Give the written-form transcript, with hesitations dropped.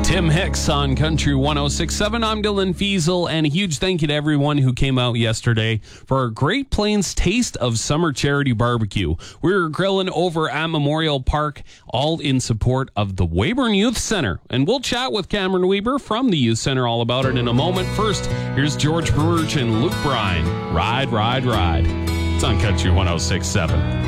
Tim Hicks on Country 106.7. I'm Dylan Fiesel, and a huge thank you to everyone who came out yesterday for our Great Plains Taste of Summer Charity Barbecue. We were grilling over at Memorial Park, all in support of the Weyburn Youth Center. And we'll chat with Cameron Weber from the Youth Center all about it in a moment. First, here's George Peruch and Luke Bryan. Ride, Ride, Ride. It's on Country 106.7.